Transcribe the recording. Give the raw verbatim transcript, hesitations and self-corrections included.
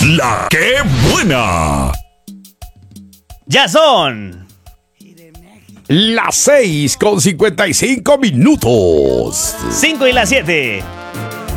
La que buena. Ya son Las seis con cincuenta y cinco minutos. cinco y las siete.